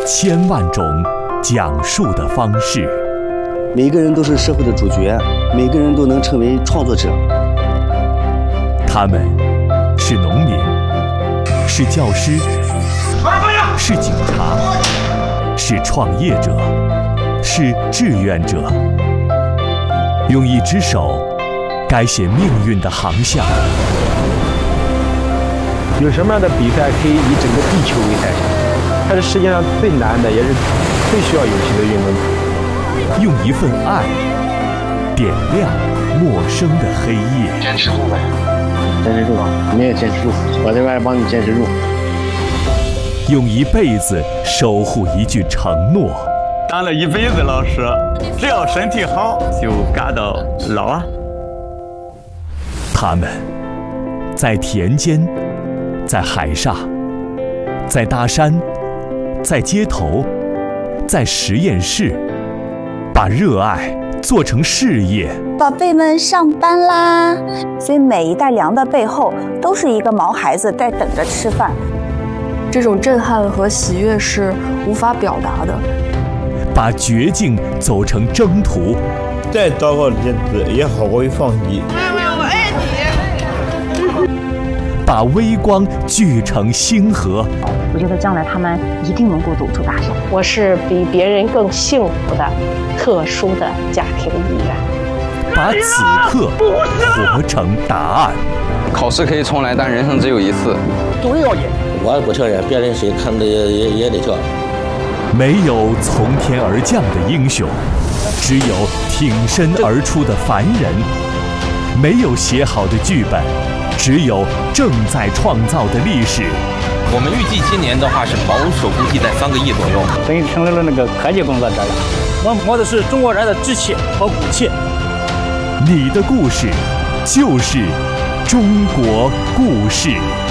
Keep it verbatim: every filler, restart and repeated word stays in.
千万种讲述的方式。 每个人都是社会的主角，每个人都能成为创作者。 他们是农民，是教师，是警察，是创业者，是志愿者。用一只手改写命运的航向。 有什么样的比赛可以以整个地球为赛场？它是世界上最难的，也是最需要勇气的运动。 用一份爱点亮陌生的黑夜。 坚持住呗，坚持住啊！你也坚持住，我这边帮你坚持住。 用一辈子守护一句承诺。 当了一辈子老师，只要身体好，就干到老啊。 他们在田间，在海上，在大山，在街头，在实验室，把热爱做成事业。 宝贝们上班啦！所以每一袋粮的背后，都是一个毛孩子在等着吃饭。 这种震撼和喜悦是无法表达的。 把绝境走成征途， 再糟糕的日子也好过于放弃。 妈妈，我爱你。 把微光聚成星河。 我觉得将来他们一定能够走出大山。 我是比别人更幸福的特殊的家庭一员。 把此刻活成答案。 考试可以重来，但人生只有一次。 都要演。 我也不承认，别人谁看的也也也得跳。 没有从天而降的英雄，只有挺身而出的凡人；没有写好的剧本，只有正在创造的历史。 我们预计今年的话是保守估计在三个亿左右。 等于成为了那个科技工作者了。 我们摸的是中国人的志气和骨气。 你的故事就是中国故事。